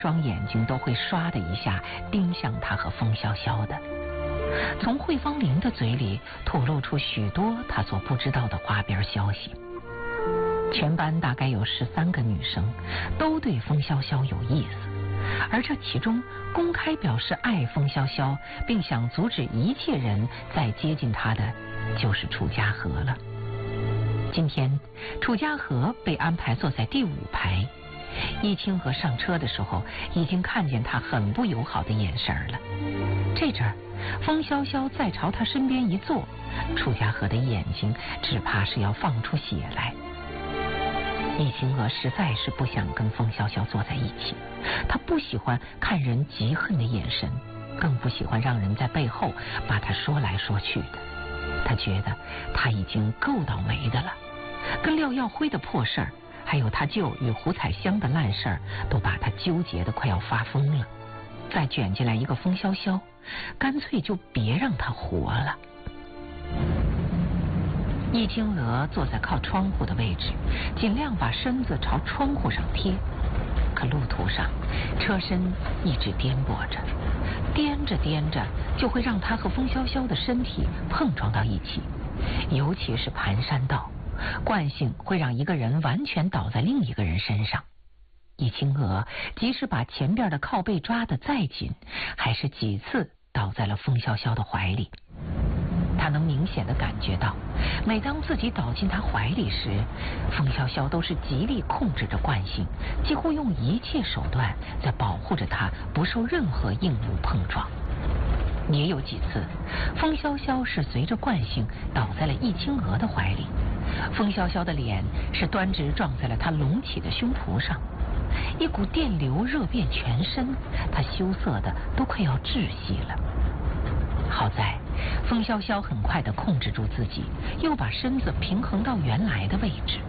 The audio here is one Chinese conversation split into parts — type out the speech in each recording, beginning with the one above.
双眼睛都会唰的一下盯向他和风萧萧的。从惠芳玲的嘴里吐露出许多他所不知道的花边消息。全班大概有13个女生，都对风萧萧有意思，而这其中公开表示爱风萧萧，并想阻止一切人再接近她的，就是楚家河了。今天，楚家河被安排坐在第5排。易清河上车的时候，已经看见他很不友好的眼神了。这阵儿，风萧萧再朝他身边一坐，楚家河的眼睛只怕是要放出血来。易清河实在是不想跟风萧萧坐在一起，他不喜欢看人嫉恨的眼神，更不喜欢让人在背后把他说来说去的。他觉得他已经够倒霉的了，跟廖耀辉的破事儿，还有他舅与胡彩香的烂事儿，都把他纠结得快要发疯了。再卷进来一个风萧萧，干脆就别让他活了。易清娥坐在靠窗户的位置，尽量把身子朝窗户上贴。可路途上，车身一直颠簸着，颠着颠着，就会让他和风萧萧的身体碰撞到一起。尤其是盘山道，惯性会让一个人完全倒在另一个人身上。易清娥即使把前边的靠背抓得再紧，还是几次倒在了风萧萧的怀里。他能明显地感觉到，每当自己倒进他怀里时，风萧萧都是极力控制着惯性，几乎用一切手段在保护着他不受任何硬物碰撞。也有几次，风萧萧是随着惯性倒在了易清娥的怀里，风萧萧的脸是端直撞在了他隆起的胸脯上，一股电流热遍全身，他羞涩的都快要窒息了。好在风萧萧很快地控制住自己，又把身子平衡到原来的位置。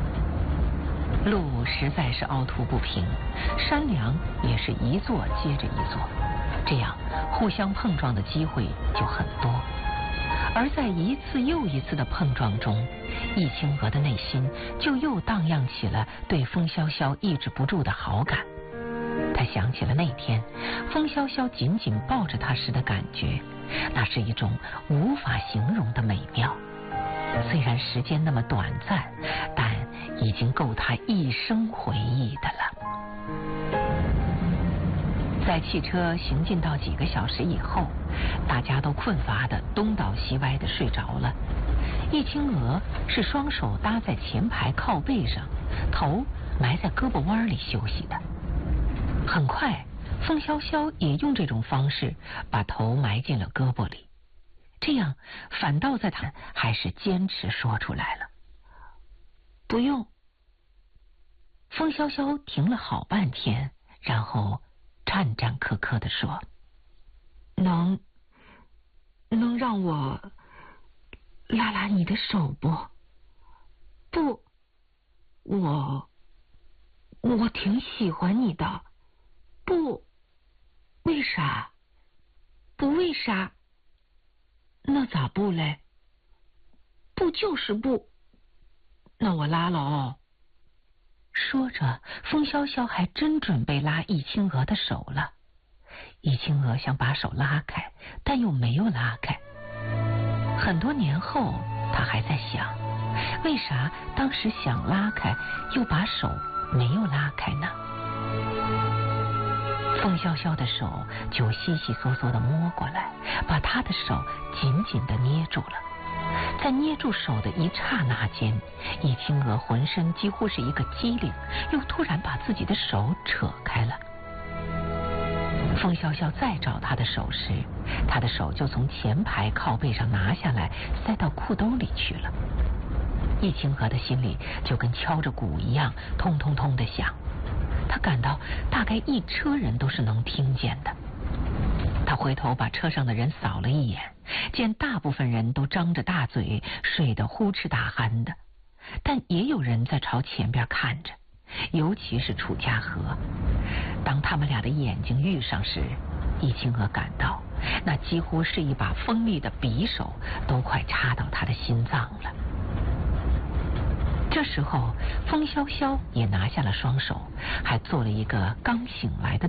路实在是凹凸不平，山梁也是一座接着一座，这样互相碰撞的机会就很多。而在一次又一次的碰撞中，易清娥的内心就又荡漾起了对风萧萧抑制不住的好感。他想起了那天风萧萧紧紧抱着他时的感觉，那是一种无法形容的美妙。虽然时间那么短暂，但已经够他一生回忆的了。在汽车行进到几个小时以后，大家都困乏的东倒西歪的睡着了。易清娥是双手搭在前排靠背上，头埋在胳膊弯里休息的。很快，风萧萧也用这种方式把头埋进了胳膊里，这样反倒在他还是坚持说出来了。不用。风萧萧停了好半天，然后颤颤咳咳地说：能让我拉拉你的手不？不，我挺喜欢你的。不，为啥？不为啥？那咋不嘞？不就是不。那我拉了哦。说着，风萧萧还真准备拉易清娥的手了。易清娥想把手拉开，但又没有拉开。很多年后，她还在想，为啥当时想拉开，又把手没有拉开呢？风萧萧的手就悉悉嗦嗦地摸过来，把他的手紧紧地捏住了。在捏住手的一刹那间，易清娥浑身几乎是一个机灵，又突然把自己的手扯开了。风萧萧再找他的手时，他的手就从前排靠背上拿下来，塞到裤兜里去了。易清娥的心里就跟敲着鼓一样，通通通地响。他感到大概一车人都是能听见的。他回头把车上的人扫了一眼，见大部分人都张着大嘴，睡得呼哧大鼾的，但也有人在朝前边看着，尤其是楚家河。当他们俩的眼睛遇上时，易清娥感到那几乎是一把锋利的匕首，都快插到他的心脏了。这这时候，风萧萧也拿下了双手，还做了一个刚醒来的